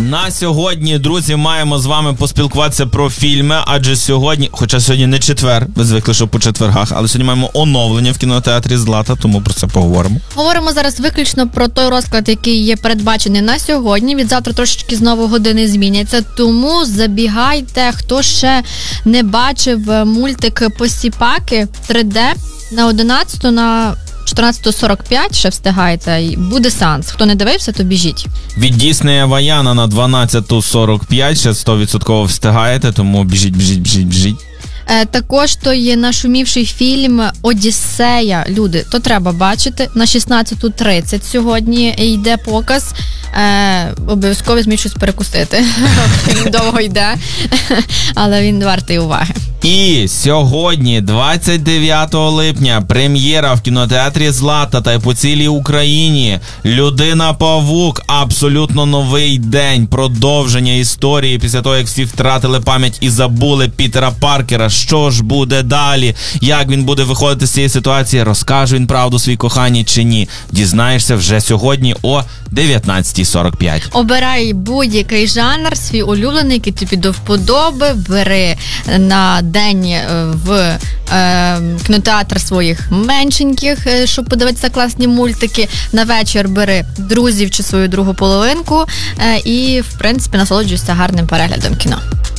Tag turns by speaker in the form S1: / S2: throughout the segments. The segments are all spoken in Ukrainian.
S1: На сьогодні, друзі, маємо з вами поспілкуватися про фільми, адже сьогодні, хоча сьогодні не четвер, ви звикли, що по четвергах, але сьогодні маємо оновлення в кінотеатрі «Злата», тому про це поговоримо.
S2: Говоримо зараз виключно про той розклад, який є передбачений на сьогодні. Від завтра трошечки знову години зміняться, тому забігайте, хто ще не бачив мультик «Посіпаки» 3D на 11, на 14:45 ще встигаєте, буде сеанс. Хто не дивився, то біжіть.
S1: Від Діснея Ваяна на 12:45 ще 100% встигаєте, тому біжіть.
S2: Також то є нашумівший фільм «Одіссея». Люди, то треба бачити. На 16:30 сьогодні йде показ. Обов'язково зміть щось перекусити. Він довго йде, але він вартий уваги.
S1: І сьогодні, 29 липня, прем'єра в кінотеатрі «Злата» та й по цілій Україні. «Людина-павук», абсолютно новий день, продовження історії після того, як всі втратили пам'ять і забули Пітера Паркера. Що ж буде далі? Як він буде виходити з цієї ситуації? Розкаже він правду своїй коханій чи ні? Дізнаєшся вже сьогодні о 19:45.
S2: Обирай будь-який жанр, свій улюблений, який тобі до вподоби, бери на день в кінотеатр своїх меншеньких, щоб подивитися класні мультики. На вечір бери друзів чи свою другу половинку і, в принципі, насолоджуйся гарним переглядом кіно.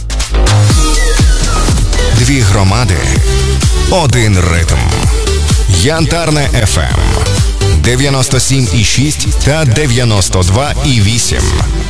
S3: Дві громади, один ритм. Янтарне FM 97,6 та 92,8.